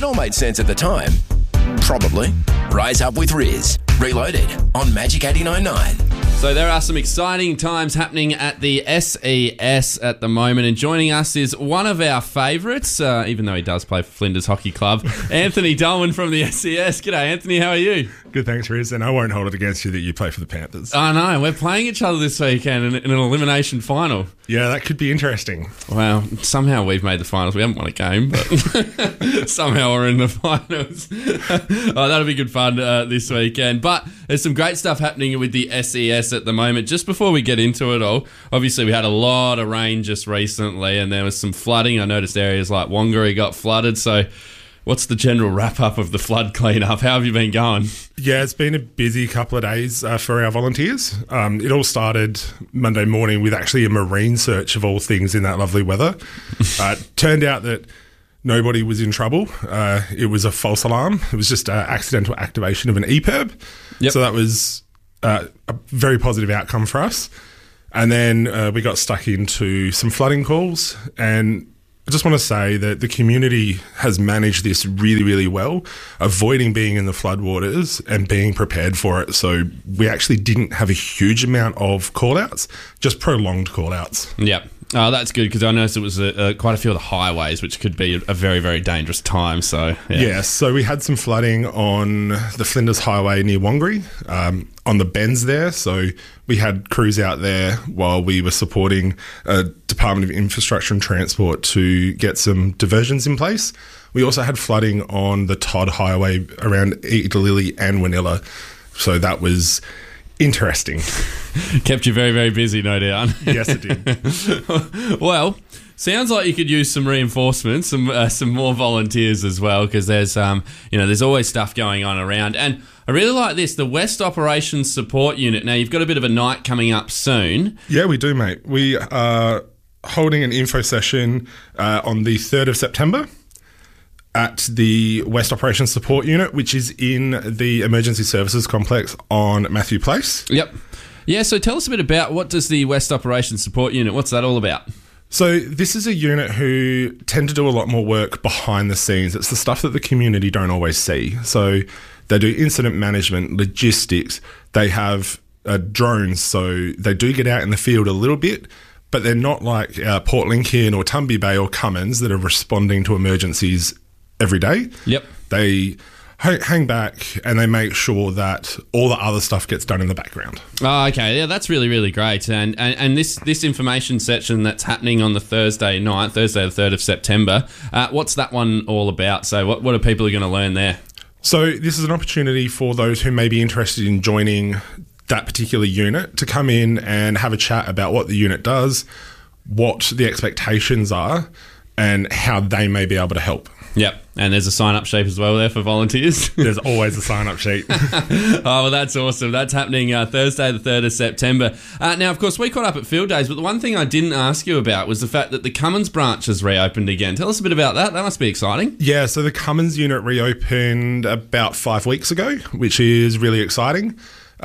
It all made sense at the time. Probably. Rise Up with Riz. Reloaded on Magic 89.9. So there are some exciting times happening at the SES at the moment, and joining us is one of our favourites, even though he does play for Flinders Hockey Club, Anthony Dolman from the SES. G'day, Anthony, how are you? Good, thanks, Riz, and I won't hold it against you that you play for the Panthers. I know, we're playing each other this weekend in an elimination final. Yeah, that could be interesting. Well, somehow we've made the finals. We haven't won a game, but somehow we're in the finals. Oh, that'll be good fun this weekend. But there's some great stuff happening with the SES at the moment. Just before we get into it all, obviously we had a lot of rain just recently, and there was some flooding. I noticed areas like Wangari got flooded. So what's the general wrap-up of the flood clean-up? How have you been going? Yeah, it's been a busy couple of days for our volunteers. It all started Monday morning with actually a marine search of all things in that lovely weather. Turned out that nobody was in trouble. It was a false alarm. It was just accidental activation of an EPIRB. Yep. So that was a very positive outcome for us. And then we got stuck into some flooding calls, and I just want to say that the community has managed this really, really well, avoiding being in the floodwaters and being prepared for it. So we actually didn't have a huge amount of call-outs, just prolonged call-outs. Yep. Oh, that's good, because I noticed it was quite a few of the highways, which could be a very, very dangerous time. So yeah, so we had some flooding on the Flinders Highway near Wangari, on the bends there. So we had crews out there while we were supporting Department of Infrastructure and Transport to get some diversions in place. We also had flooding on the Todd Highway around Eatalili and Wanilla. So that was interesting. Kept you very, very busy, no doubt. Yes, it did. Well, sounds like you could use some reinforcements, some more volunteers as well, because there's there's always stuff going on around. And I really like this, the West Operations Support Unit. Now, you've got a bit of a night coming up soon. Yeah, we do, mate. We are holding an info session on the 3rd of September at the West Operations Support Unit, which is in the Emergency Services Complex on Matthew Place. Yep. Yeah, so tell us a bit about what does the West Operations Support Unit, what's that all about? So this is a unit who tend to do a lot more work behind the scenes. It's the stuff that the community don't always see. So they do incident management, logistics, they have drones, so they do get out in the field a little bit, but they're not like Port Lincoln or Tumby Bay or Cummins that are responding to emergencies every day. Yep. They hang back and they make sure that all the other stuff gets done in the background. Oh, okay. Yeah, that's really, really great. And this information session that's happening on the Thursday night, Thursday the 3rd of September, what's that one all about? So what are people going to learn there? So this is an opportunity for those who may be interested in joining that particular unit to come in and have a chat about what the unit does, what the expectations are, and how they may be able to help. Yep, and there's a sign-up sheet as well there for volunteers. There's always a sign-up sheet. Oh, well, that's awesome. That's happening Thursday the 3rd of September. Now, of course, we caught up at Field Days, but the one thing I didn't ask you about was the fact that the Cummins branch has reopened again. Tell us a bit about that. That must be exciting. Yeah, so the Cummins unit reopened about 5 weeks ago, which is really exciting.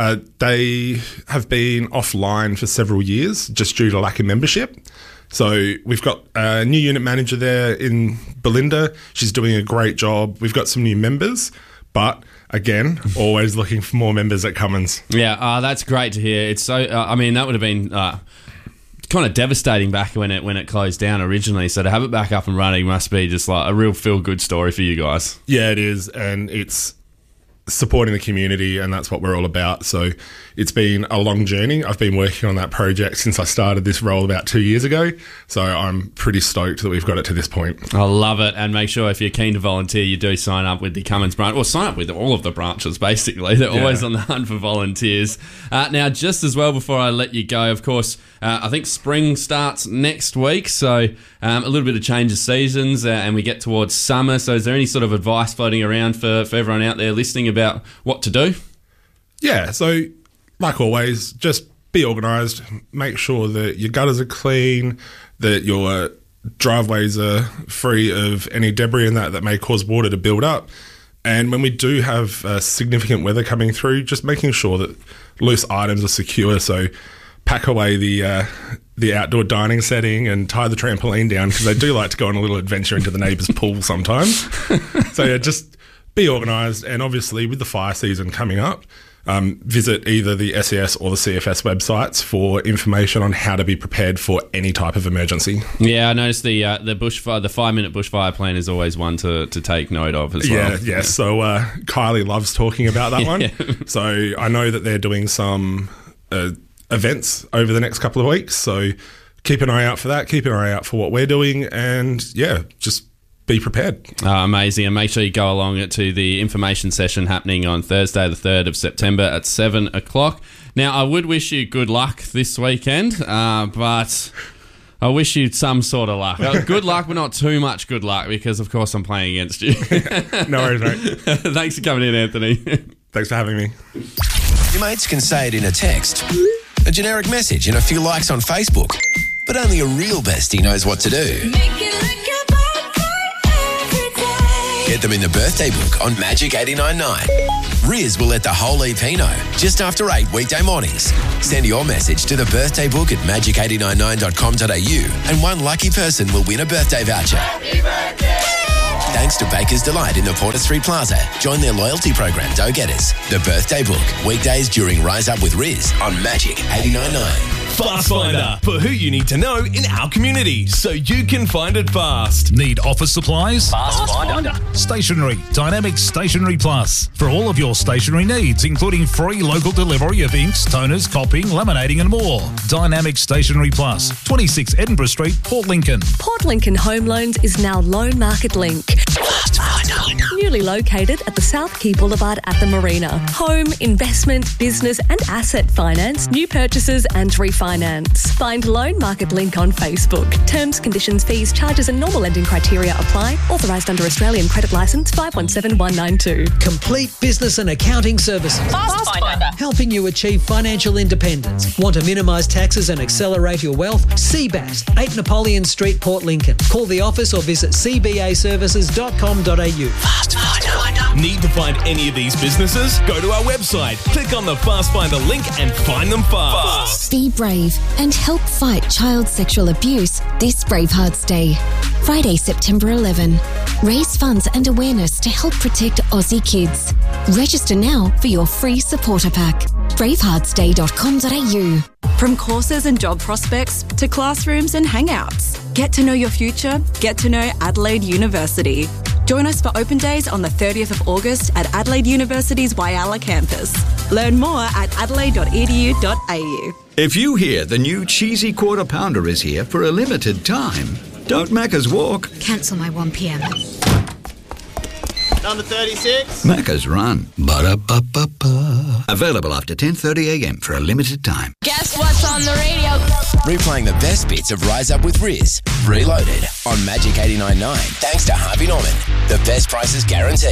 They have been offline for several years just due to lack of membership. So we've got a new unit manager there in Belinda. She's doing a great job. We've got some new members, but again, always looking for more members at Cummins. Yeah, that's great to hear. It's so. That would have been kind of devastating back when it closed down originally. So to have it back up and running must be just like a real feel-good story for you guys. Yeah, it is, and it's supporting the community, and that's what we're all about. So it's been a long journey. I've been working on that project since I started this role about 2 years ago, so I'm pretty stoked that we've got it to this point. I love it, and make sure if you're keen to volunteer, you do sign up with the Cummins branch, or sign up with all of the branches, basically. They're always on the hunt for volunteers. Now, just as well, before I let you go, of course, I think spring starts next week, so a little bit of change of seasons, and we get towards summer. So is there any sort of advice floating around for everyone out there listening about what to do? Yeah, so like always, just be organised. Make sure that your gutters are clean, that your driveways are free of any debris and that may cause water to build up. And when we do have significant weather coming through, just making sure that loose items are secure. So pack away the outdoor dining setting and tie the trampoline down, because they do like to go on a little adventure into the neighbour's pool sometimes. So yeah, just be organised, and obviously with the fire season coming up, visit either the SES or the CFS websites for information on how to be prepared for any type of emergency. Yeah, I noticed the 5-minute bushfire plan is always one to take note of as well. Yeah. So Kylie loves talking about that one. Yeah. So I know that they're doing some events over the next couple of weeks. So keep an eye out for that. Keep an eye out for what we're doing, and yeah, just be prepared. Amazing. And make sure you go along to the information session happening on Thursday the 3rd of September at 7 o'clock. Now, I would wish you good luck this weekend, but I wish you some sort of luck. Good luck, but not too much good luck, because, of course, I'm playing against you. No worries, mate. Thanks for coming in, Anthony. Thanks for having me. Your mates can say it in a text, a generic message, and a few likes on Facebook. But only a real bestie knows what to do. Get them in the birthday book on Magic 89.9. Riz will let the whole EP know just after 8 weekday mornings. Send your message to the birthday book at magic899.com.au and one lucky person will win a birthday voucher. Happy birthday! Thanks to Baker's Delight in the Porter Street Plaza. Join their loyalty program, Go Getters. The birthday book, weekdays during Rise Up with Riz on Magic 89.9. Fast Finder, for who you need to know in our community, so you can find it fast. Need office supplies? Fast Finder. Stationery, Dynamic Stationery Plus. For all of your stationery needs, including free local delivery of inks, toners, copying, laminating and more. Dynamic Stationery Plus, 26 Edinburgh Street, Port Lincoln. Port Lincoln Home Loans is now Loan Market Link. Newly located at the South Quay Boulevard at the Marina. Home, investment, business and asset finance, new purchases and refinance. Find Loan Market Link on Facebook. Terms, conditions, fees, charges and normal lending criteria apply. Authorised under Australian Credit Licence 517192. Complete business and accounting services. Fast Finder. Helping you achieve financial independence. Want to minimise taxes and accelerate your wealth? CBAS, 8 Napoleon Street, Port Lincoln. Call the office or visit cbaservices.com.au. Fast Finder. Need to find any of these businesses? Go to our website, click on the Fast Finder link and find them fast. Be brave and help fight child sexual abuse this Bravehearts Day. Friday, September 11. Raise funds and awareness to help protect Aussie kids. Register now for your free supporter pack. braveheartsday.com.au. From courses and job prospects to classrooms and hangouts. Get to know your future. Get to know Adelaide University. Join us for open days on the 30th of August at Adelaide University's Whyalla campus. Learn more at adelaide.edu.au. If you hear the new cheesy quarter pounder is here for a limited time, don't Macca's walk. Cancel my 1pm. Number 36. Macca's run. Ba-da-ba-ba-ba. Available after 10:30am for a limited time. Guess what's on the radio? Replaying the best bits of Rise Up with Riz. Reloaded on Magic 89.9. Thanks to Harvey Norman. The best prices guaranteed.